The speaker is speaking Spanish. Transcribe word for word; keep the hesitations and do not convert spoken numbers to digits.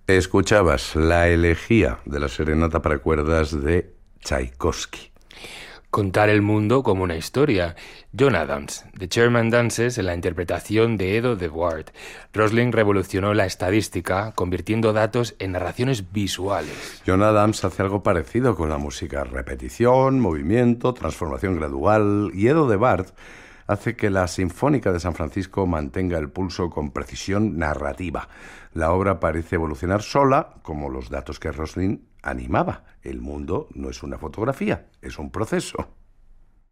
Escuchabas la elegía de la serenata para cuerdas de Tchaikovsky. Contar el mundo como una historia. John Adams, The Chairman Dances, en la interpretación de Edo de Ward. Rosling revolucionó la estadística, convirtiendo datos en narraciones visuales. John Adams hace algo parecido con la música: repetición, movimiento, transformación gradual. Y Edo de Ward hace que la Sinfónica de San Francisco mantenga el pulso con precisión narrativa. La obra parece evolucionar sola, como los datos que Rosling animaba. El mundo no es una fotografía, es un proceso.